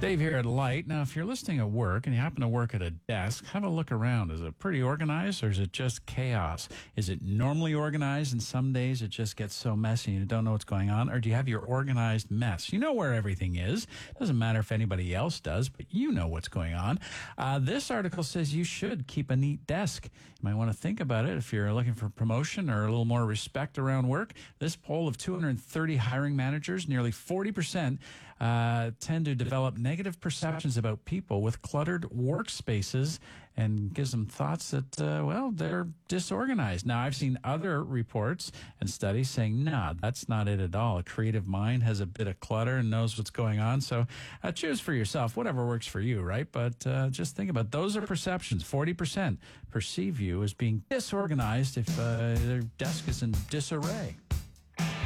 Dave here at Light. Now, if you're listening at work and you happen to work at a desk, have a look around. Is it pretty organized or is it just chaos? Is it normally organized and some days it just gets so messy you don't know what's going on? Or do you have your organized mess? You know where everything is. Doesn't matter if anybody else does, but you know what's going on. This article says you should keep a neat desk. You might want to think about it if you're looking for promotion or a little more respect around work. This poll of 230 hiring managers, nearly 40% tend to develop negative perceptions about people with cluttered workspaces and gives them thoughts that, they're disorganized. Now, I've seen other reports and studies saying, nah, that's not it at all. A creative mind has a bit of clutter and knows what's going on. So choose for yourself, whatever works for you, right? But just think about those are perceptions. 40% perceive you as being disorganized if their desk is in disarray.